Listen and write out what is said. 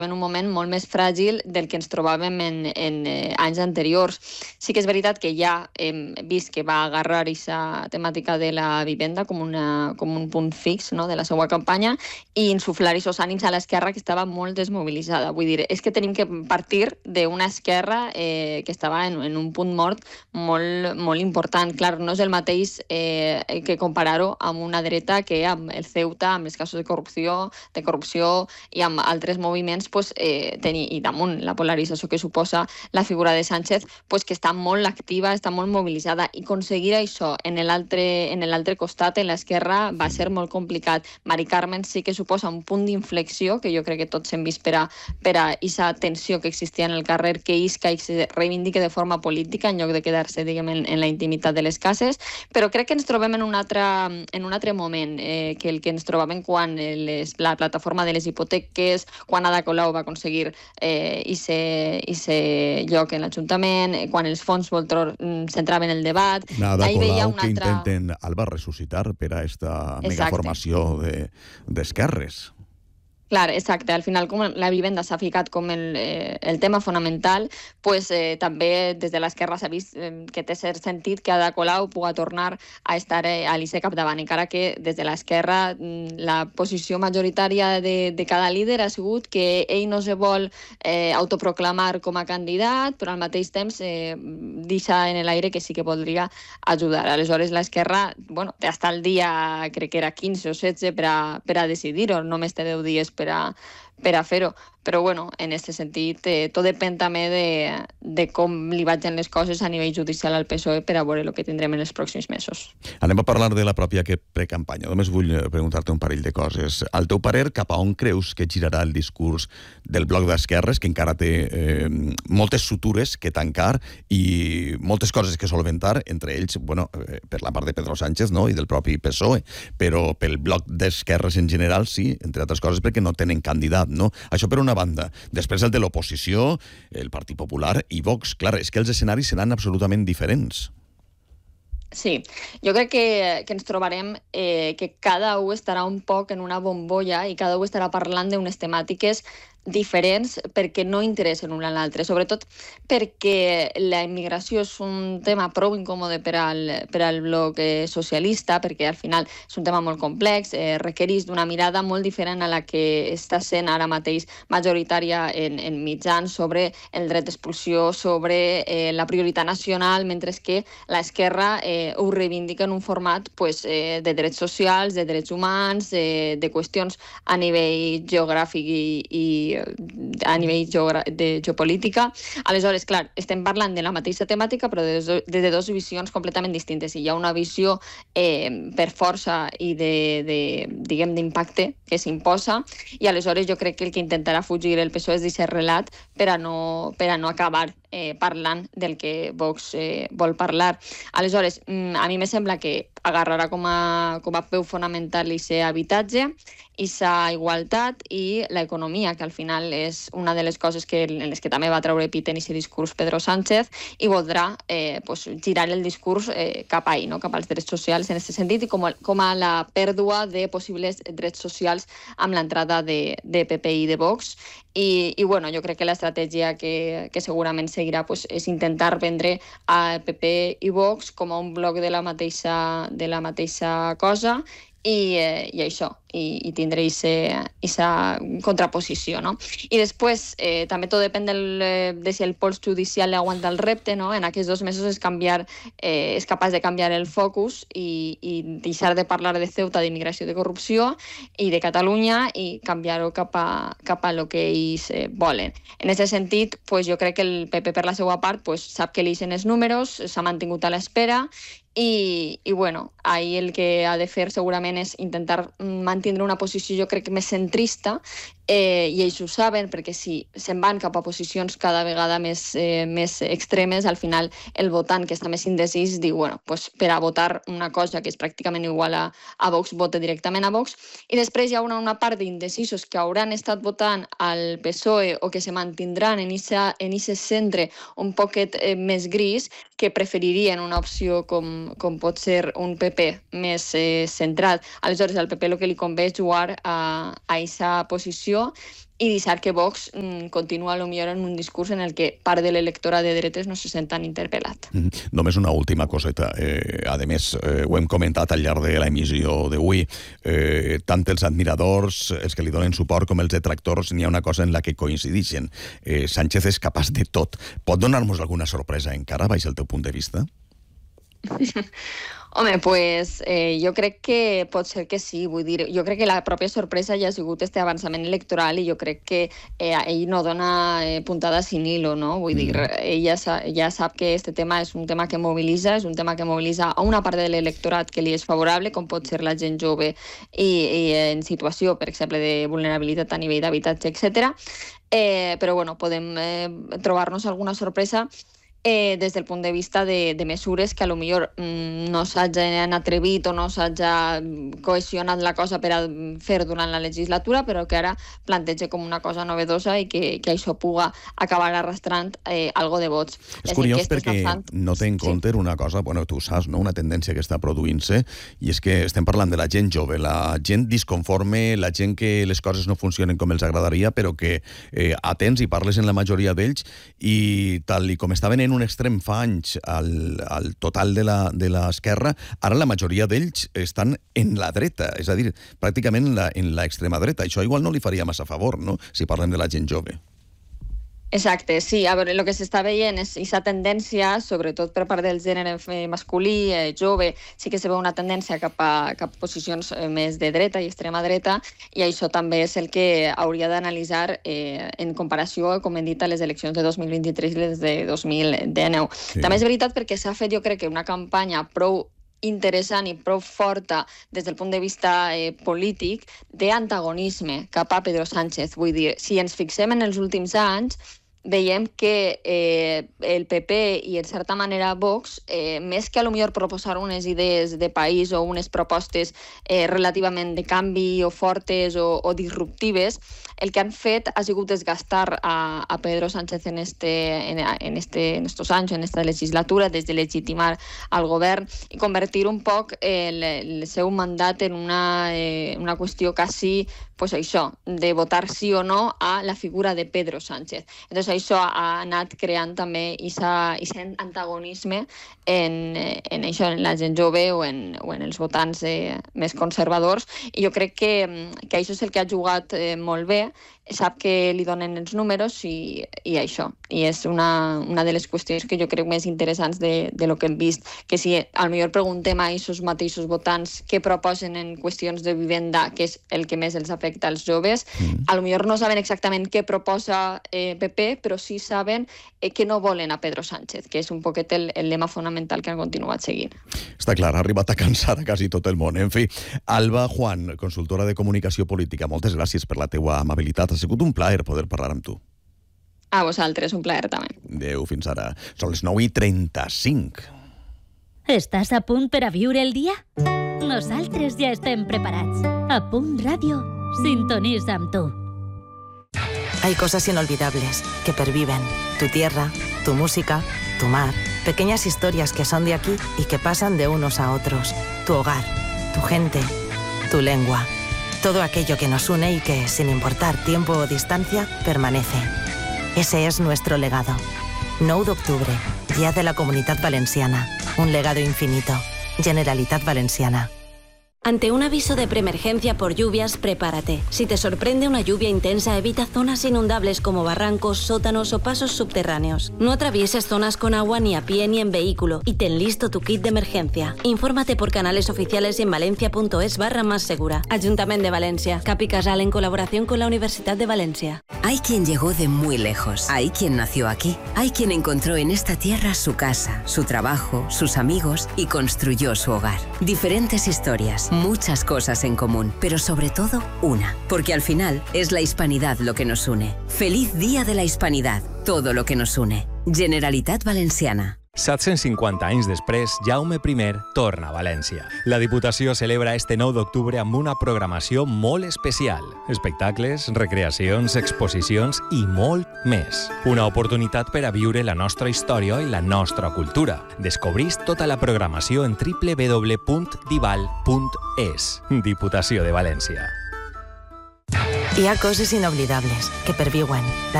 en un moment molt més fràgil del que ens trobàvem en anys anteriors. Sí que és veritat que ja hem vist que va agarrar aquesta temàtica de la vivenda com un punt fix, no?, de la seva campanya i insuflar aquests ànims a l'esquerra que estava molt desmobilitzada. Vull dir, és que tenim que partir d'una esquerra que estava en un punt mort molt, molt important. Clar, no és el mateix que comparar-ho amb una dreta que amb el Ceuta, amb els casos de corrupció i amb altres moviments, tenir, i damunt la polarització que suposa la figura de Sánchez, que està molt activa, està molt mobilitzada, i aconseguir això en l'altre costat, en l'esquerra, va ser molt complicat. Mari Carmen sí que suposa un punt d'inflexió, que jo crec que tots hem vist per a aquesta tensió que existia en el carrer, que isca i se reivindique de forma política en lloc de quedar-se, diguem, en la intimitat de les cases, però crec que ens trobem en un altre moment, que el que ens trobàvem quan la plataforma de les hipoteques, quan Ada Colau va aconseguir ese lloc en l'Ajuntament, quan els fons Voltor centraven el debat. Ada Colau que intenten, Alba, resucitar per a esta megaformació d'esquerres. Clar, exacte. Al final, com la vivenda s'ha ficat com el tema fonamental, també des de l'esquerra s'ha vist que té cert sentit que Ada Colau pugui tornar a estar a l'ICE capdavant, encara que des de l'esquerra la posició majoritària de cada líder ha sigut que ell no se vol autoproclamar com a candidat, però al mateix temps deixa en l'aire que sí que voldria ajudar. Aleshores, l'esquerra té fins al dia, crec que era 15 o 16, per a decidir-ho, només té 10 dies per a fer-ho. Però, en aquest sentit, tot depèn també de com li vagin les coses a nivell judicial al PSOE per a veure el que tindrem en els pròxims mesos. Anem a parlar de la pròpia precampanya. Només vull preguntar-te un parell de coses. Al teu parer, cap a on creus que girarà el discurs del bloc d'esquerres, que encara té moltes sutures que tancar i moltes coses que solventar, entre ells, per la part de Pedro Sánchez, no?, i del propi PSOE, però pel bloc d'esquerres en general sí, entre altres coses perquè no tenen candidat, no? Això per una banda. Després el de l'oposició, el Partit Popular i Vox. Clar, és que els escenaris seran absolutament diferents. Sí, jo crec que ens trobarem que cada un estarà un poc en una bombolla i cada un estarà parlant d'unes temàtiques diferents perquè no interessen l'un a l'altre, sobretot perquè la immigració és un tema prou incòmode per al bloc socialista, perquè al final és un tema molt complex, requereix d'una mirada molt diferent a la que està sent ara mateix majoritària en mitjans sobre el dret d'expulsió, sobre la prioritat nacional, mentre que l'esquerra ho reivindica en un format de drets socials, de drets humans, de qüestions a nivell geogràfic i a nivell de geopolítica. Aleshores, clar, estem parlant de la mateixa temàtica però des de dues visions completament distintes. Hi ha una visió per força i diguem, d'impacte que s'imposa, i aleshores jo crec que el que intentarà fugir el PSOE és d'aquest relat per a no acabar parlant del que Vox vol parlar. Aleshores, a mi me sembla que agarrarà com a peu fonamental aquest habitatge, aquesta igualtat i l'economia, que al final és una de les coses en les que també va treure pit en aquest discurs Pedro Sánchez, i voldrà girar el discurs cap a ell, no?, cap als drets socials en aquest sentit, i com a la pèrdua de possibles drets socials amb l'entrada de PP i de Vox. I jo crec que l'estratègia que segurament seguirà és intentar vendre a PP i Vox com a un bloc de la mateixa cosa, i això, i tindré aquesta contraposició, no? I després també tot depèn de si el pols judicial aguanta el repte, no? En aquests 2 mesos és capaç de canviar el focus i deixar de parlar de Ceuta, d'immigració i de corrupció i de Catalunya i canviar-ho cap a lo que ells volen. En aquest sentit, jo crec que el PP per la seva part sap que elixen els números, s'ha mantingut a l'espera i ahir el que ha de fer segurament és intentar mantindre una posició, jo crec, més centrista, i ells ho saben, perquè si se'n van cap a posicions cada vegada més extremes, al final el votant que està més indecís diu, per a votar una cosa que és pràcticament igual a Vox, vota directament a Vox, i després hi ha una part d'indecisos que hauran estat votant al PSOE o que se mantindran en aquest centre un poquet més gris, que preferirien una opció com pot ser un PP més centrat. Aleshores, al PP el que li convé és jugar a aquesta posició i deixar que Vox continua potser en un discurs en el que part de l'electorat de dretes no se senten interpel·lat. Només una última coseta. A més, ho hem comentat al llarg de l'emissió d'avui, tant els admiradors, els que li donen suport com els detractors, n'hi ha una cosa en la que coincideixen. Sánchez és capaç de tot. Pot donar-nos alguna sorpresa encara, baix el teu punt de vista? Home, pues jo crec que pot ser que sí, vull dir, jo crec que la pròpia sorpresa ja ha sigut este avançament electoral i jo crec que ell no dona puntada sin hilo, no? Vull dir, ell ja sap que este tema és un tema que mobilitza, és un tema que mobilitza a una part de l'electorat que li és favorable, com pot ser la gent jove i en situació, per exemple, de vulnerabilitat a nivell d'habitatge, etc. Però, bueno, podem trobar-nos alguna sorpresa des del punt de vista de mesures que a lo millor no s'hagin atrevit o no s'hagi cohesionat la cosa per a fer durant la legislatura, però que ara planteja com una cosa novedosa i que això puga acabar arrastrant algo de vots. És curiós perquè no té en compte una cosa, bueno, tu saps, no? Una tendència que està produint-se, i és que estem parlant de la gent jove, la gent disconforme, la gent que les coses no funcionen com els agradaria, però que atents i parles en la majoria d'ells, i tal i com estaven en un extrem fa anys al total de l'esquerra, ara la majoria d'ells estan en la dreta, és a dir, pràcticament en l'extrema dreta. Això igual no li faria massa favor, no?, si parlem de la gent jove. Exacte, sí. A veure, el que s'està veient és aquesta tendència, sobretot per part del gènere masculí, jove, sí que se veu una tendència cap a posicions més de dreta i extrema dreta, i això també és el que hauria d'analitzar en comparació, com hem dit, a les eleccions de 2023 i les de 2019. Sí. També és veritat perquè s'ha fet, jo crec, que una campanya prou interessant i prou forta des del punt de vista polític d'antagonisme cap a Pedro Sánchez. Vull dir, si ens fixem en els últims anys, veiem que el PP i, en certa manera, Vox, més que a lo millor proposar unes idees de país o unes propostes relativament de canvi o fortes o disruptives, el que han fet ha sigut desgastar a Pedro Sánchez en estos anys, en esta legislatura, des de legitimar al govern i convertir un poc el seu mandat en una qüestió quasi, pues això, de votar sí o no a la figura de Pedro Sánchez. Entonces, això ha anat creant també aquest antagonisme en això, en la gent jove o en els votants més conservadors, i jo crec que això és el que ha jugat molt bé. Sap que li donen els números i això. I és una de les qüestions que jo crec més interessants de lo que hem vist. Que si potser preguntem a aquests mateixos votants què proposen en qüestions de vivenda, que és el que més els afecta als joves, potser no saben exactament què proposa PP, però sí saben que no volen a Pedro Sánchez, que és un poquet el lema fonamental que han continuat seguint. Està clar, ha arribat a cansar a quasi tot el món. En fi, Alba Juan, consultora de comunicació política, moltes gràcies per la teua amabilitat. Ha sigut un plaer poder parlar amb tu. A vosaltres, un plaer també. Adéu, fins ara. Són les 9:35. Estàs a punt per a viure el dia? Nosaltres ja estem preparats. A Punt Ràdio, sintonitza amb tu. Hay cosas inolvidables que perviven. Tu tierra, tu música, tu mar. Pequeñas historias que son de aquí y que pasan de unos a otros. Tu hogar, tu gente, tu lengua. Todo aquello que nos une y que, sin importar tiempo o distancia, permanece. Ese es nuestro legado. 9 d'octubre, Día de la Comunitat Valenciana. Un legado infinito. Generalitat Valenciana. Ante un aviso de preemergencia por lluvias, prepárate. Si te sorprende una lluvia intensa, evita zonas inundables como barrancos, sótanos o pasos subterráneos. No atravieses zonas con agua ni a pie ni en vehículo y ten listo tu kit de emergencia. Infórmate por canales oficiales y en valencia.es/más segura. Ayuntamiento de Valencia. Capi Casal en colaboración con la Universidad de Valencia. Hay quien llegó de muy lejos. Hay quien nació aquí. Hay quien encontró en esta tierra su casa, su trabajo, sus amigos y construyó su hogar. Diferentes historias. Muchas cosas en común, pero sobre todo una, porque al final es la hispanidad lo que nos une. Feliz Día de la Hispanidad, todo lo que nos une. Generalitat Valenciana. 750 anys després, Jaume I torna a València. La Diputació celebra este 9 d'octubre amb una programació molt especial. Espectacles, recreacions, exposicions i molt més. Una oportunitat per a viure la nostra història i la nostra cultura. Descobrís tota la programació en www.dival.es. Diputació de València. Hi ha coses inoblidables que perviuen.